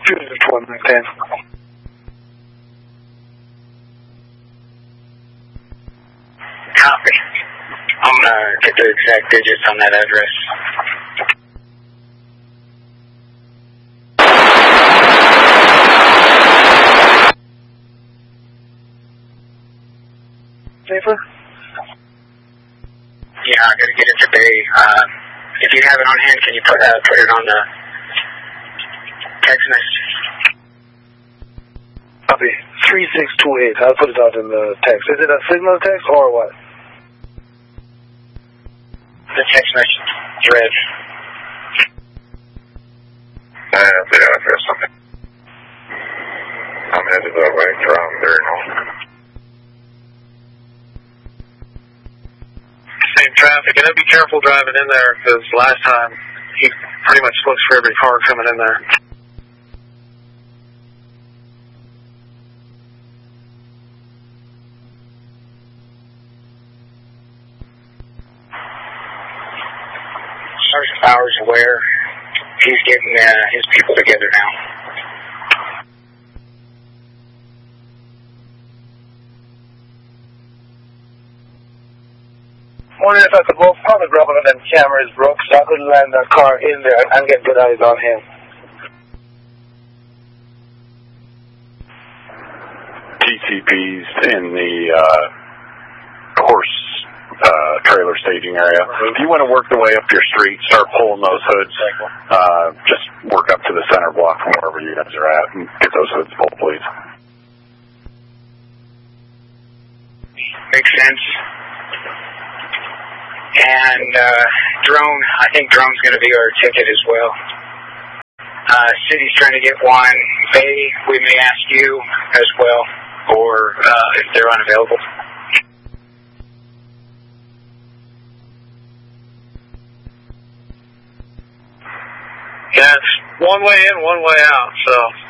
Unit 110. Copy. I'm going to get the exact digits on that address. Safer? Yeah, I got to get it today. If you have it on hand, can you put it on the text message? Copy. 3628. I'll put it out in the text. Is it a signal text or what? The text message thread. I have the address on it. I'm headed that way from there now. Same traffic, and be careful driving in there, because last time he pretty much looks for every car coming in there. Sergeant Bowers aware. He's getting his people together now. Wondering if I could go on the ground and then camera is broke, so I could land that car in there and get good eyes on him. TCP's in the horse trailer staging area. If you want to work the way up your street, start pulling those hoods, just work up to the center block from wherever you guys are at and get those hoods pulled, please. Makes sense. And drone, I think drone's going to be our ticket as well. City's trying to get one. Bay, we may ask you as well, or if they're unavailable. Yeah, it's one way in, one way out, so